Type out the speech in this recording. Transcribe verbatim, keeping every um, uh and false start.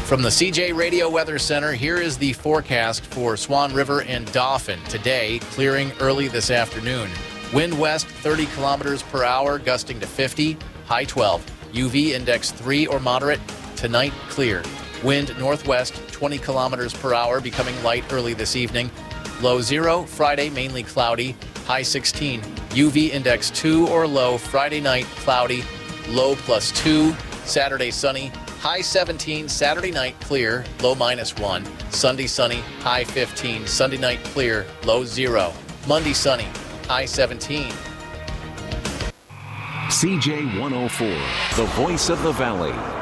From the C J Radio Weather Center, here is the forecast for Swan River and Dauphin. Today, clearing early this afternoon. Wind west thirty kilometers per hour, gusting to fifty, high twelve. U V index three or moderate. Tonight, clear. Wind northwest twenty kilometers per hour, becoming light early this evening. Low zero. Friday, mainly cloudy, high sixteen. U V index two or low. Friday night, cloudy, low plus two. Saturday, sunny, high seventeen. Saturday night, clear, low minus one. Sunday, sunny, high fifteen. Sunday night, clear, low zero. Monday, sunny, high seventeen. C J one oh four, the voice of the Valley.